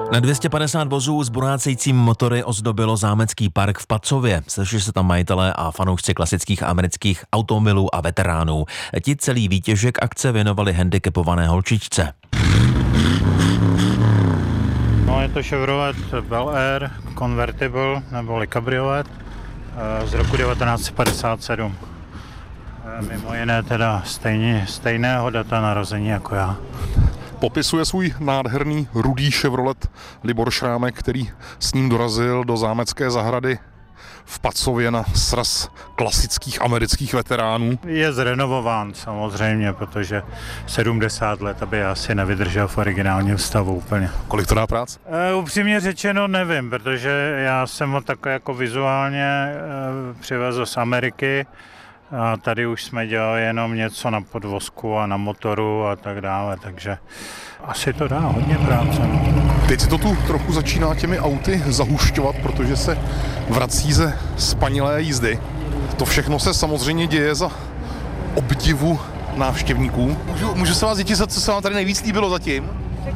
Na 250 vozů s burácejícím motory ozdobilo zámecký park v Pacově. Sešli se tam majitelé a fanoušci klasických amerických automobilů a veteránů. Ti celý výtěžek akce věnovali handicapované holčičce. No, je to Chevrolet Bel Air Convertible neboli kabriolet z roku 1957. Mimo jiné teda stejného data narození jako já. Popisuje svůj nádherný rudý Chevrolet Libor Šrámek, který s ním dorazil do zámecké zahrady v Pacově na sraz klasických amerických veteránů. Je zrenovován samozřejmě, protože 70 let, aby asi nevydržel v originálním stavu úplně. Kolik to dá práce? Upřímně řečeno nevím, protože já jsem ho takhle jako vizuálně přivezl z Ameriky. A tady už jsme dělali jenom něco na podvozku a na motoru a tak dále, takže asi to dá hodně práce. No. Teď se to tu trochu začíná těmi auty zahušťovat, protože se vrací ze spanilé jízdy. To všechno se samozřejmě děje za obdivu návštěvníků. Můžu se vás děti, co se vám tady nejvíc líbilo zatím?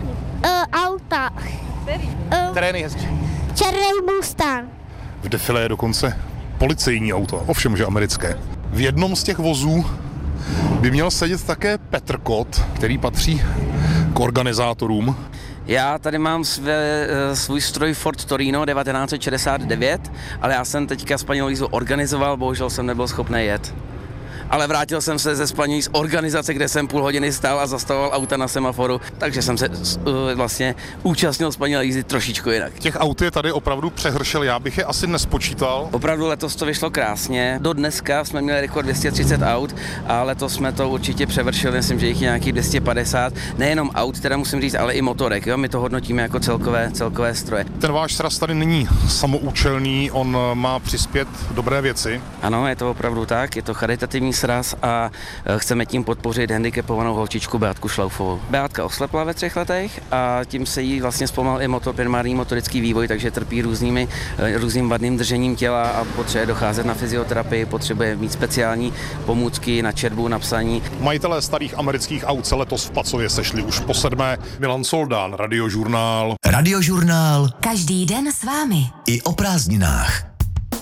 Auta. Které je nejhezčí? Černý Mustang. V defile je dokonce policejní auto, ovšem, že americké. V jednom z těch vozů by měl sedět také Petr Kot, který patří k organizátorům. Já tady mám svůj stroj Ford Torino 1969, ale já jsem teďka Spanilou jízdu organizoval, bohužel jsem nebyl schopný jet. Ale vrátil jsem se ze Spanilí z organizace, kde jsem půl hodiny stál a zastavoval auta na semaforu, takže jsem se vlastně účastnil Spanilé jízdy trošičku jinak. Těch aut je tady opravdu přehršel, já bych je asi nespočítal. Opravdu letos to vyšlo krásně. Do dneska jsme měli rekord 230 aut a letos jsme to určitě převršili, myslím, že jich je nějakých 250. Nejenom aut, teda musím říct, ale i motorek, jo? My to hodnotíme jako celkové stroje. Ten váš sraz tady není samoučelný, on má přispět dobré věci. Ano, je to opravdu tak, je to charitativní sraz a chceme tím podpořit handicapovanou holčičku Beatku Šlaufovou. Beatka oslepla ve 3 letech a tím se jí vlastně zpomal i primární motorický vývoj, takže trpí různým vadným držením těla a potřebuje docházet na fyzioterapii, potřebuje mít speciální pomůcky na četbu, na psaní. Majitelé starých amerických aut se letos v Pacově sešli už po 7. Milan Soldán, Radiožurnál. Radiožurnál. Každý den s vámi. I o prázdninách.